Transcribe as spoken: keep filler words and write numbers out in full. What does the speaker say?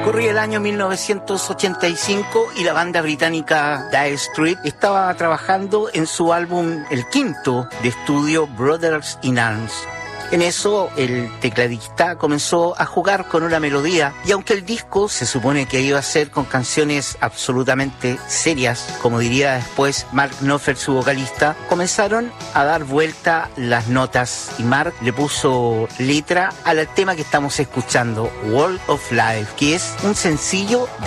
Corría el año mil novecientos ochenta y cinco y la banda británica Dire Straits estaba trabajando en su álbum, el quinto de estudio, Brothers in Arms. En eso, el tecladista comenzó a jugar con una melodía, y aunque el disco se supone que iba a ser con canciones absolutamente serias, como diría después Mark Knopfler, su vocalista, comenzaron a dar vuelta las notas y Mark le puso letra al tema que estamos escuchando, World of Life, que es un sencillo